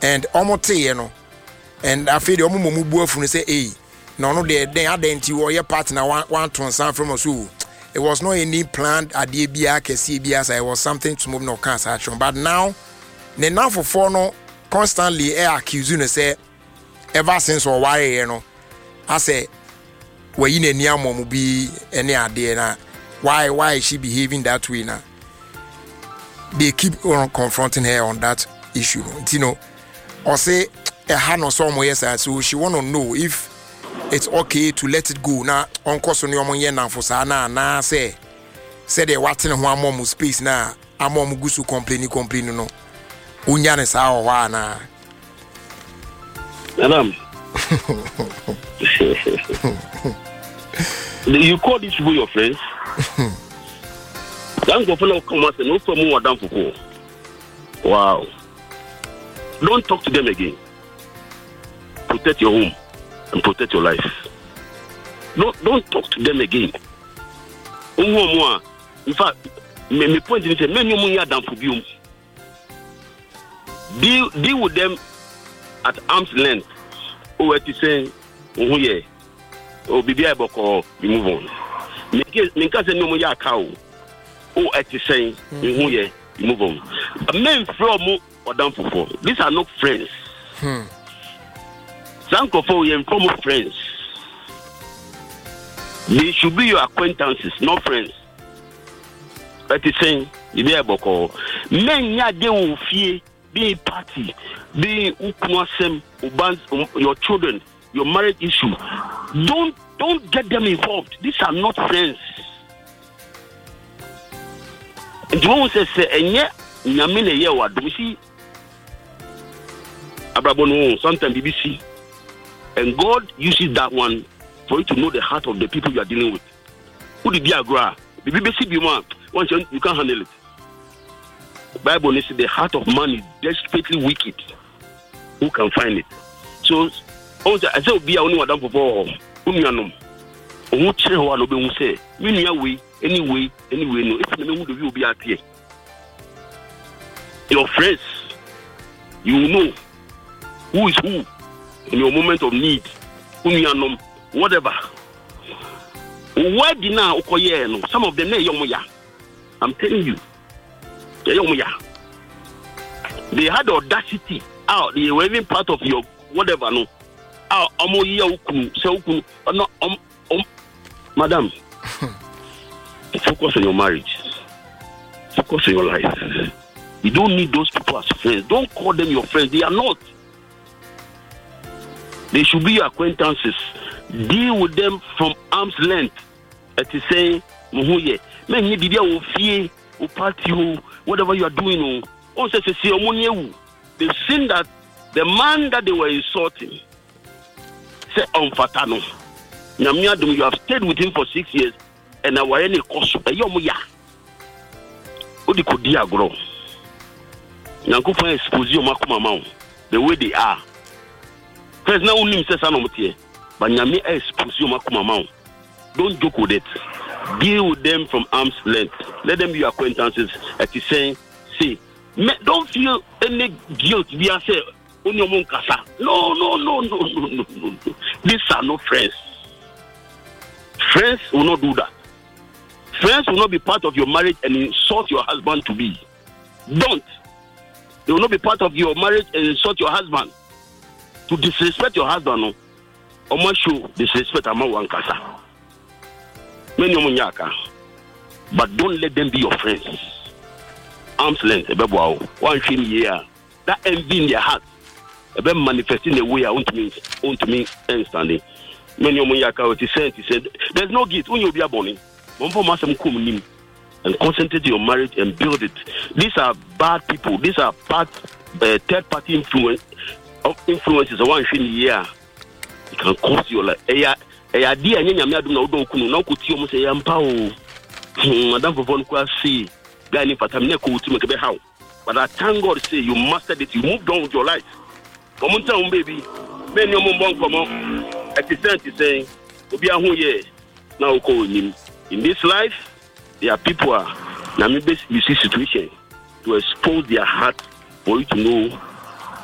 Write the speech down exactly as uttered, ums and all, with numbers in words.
and omote you know and I feel the omo mu buafu say eh no no de den adenti wo your partner one one ton san from us. It was not any planned idea bia kesi bia say it was something to move no cancer action, but now the now for four no constantly eh accuse you say ever since or why you know I say we in any mom be any idea na why why is she behaving that way now? They keep on confronting her on that issue, you know, or say a hand or somewhere so she want to know if it's okay to let it go now. Uncle Sonny Omoyen for Sana na say say they watching one mom space now. A mom gusu complaining complaining no. Unyane sa wa na. Madam. You call these people your friends? Don't go for no come and no for more than for. Wow. Don't talk to them again. Protect your home and protect your life. Don't don't talk to them again. In fact, my point is many more than for you. Deal deal with them at arm's length. Or what you say? Oh yeah. Or be able to move on. Because no more ya cow. Oh, at you saying, oh yeah, move on. But men from or down for four. These are not friends. Hmm. Some of you are former friends. They should be your acquaintances, not friends. But it's saying, you be able to men ya de will fear being party, being ukwasem, ubans, your children, your marriage issue. Don't don't get them involved. These are not friends. And you won't say, and yet, Yamina Yawa, do we see? Abrabono, sometimes B B C. And God uses that one for you to know the heart of the people you are dealing with. Who did you agree? The B B C be one. Once you, you can't handle it. The Bible says the heart of man is desperately wicked. Who can find it? So, I said, be only one for four. Unyanum. Who tell one of them say, we way, anyway, anyway, no. If the name will be out here. Your friends, you know who is who. In your moment of need, whatever. Why did now some of them I'm telling you, they had the audacity out. They were even part of your whatever. No, no, um, um, madam. Focus on your marriage. Focus on your life. You don't need those people as friends. Don't call them your friends. They are not. They should be your acquaintances. Deal with them from arm's length. As you say, Muhuye. Men you did your fear, or party, whatever you are doing. They've seen that the man that they were insulting said, "On Fatano, you have stayed with him for six years, and I was any cost. A yomuya. What you could dear grow. Nankufa expose your Makumamau the way they are. First, now only says Sanomotie, but Yami expose your Makumamau. Don't joke with it. Deal with them from arm's length. Let them be your acquaintances. As you saying, see, don't feel any guilt. We are saying, no, no, no, no, no, no, no, no. These are not friends. Friends will not do that. Friends will not be part of your marriage and insult your husband to be. Don't. They will not be part of your marriage and insult your husband. To disrespect your husband, no. Omo show disrespect ama wankasa. Many omunyaka. But don't let them be your friends. Arm's length, ebebo one thing here. That envy in their heart, ebe manifesting the way I want to mean, want to mean instantly. Many omunyaka what he said, he said, there's no guilt when you be a bonny. Mompo masam kum and concentrate your marriage and build it. These are bad people. These are bad uh, third party influence of influences. One thing here, it can cost your life. Eya eya dia nyanya me adum na odo kunu na ko ti o mo say yampa o. Madam for one kwa see guy ni fatamine ko uti make be how. But I thank God say you mastered it. You moved on with your life. Come on town baby. Men yo mo bon komo. At the same saying obi ahun ye na ko nim. In this life there are people are now maybe you see situation to expose their heart for you to know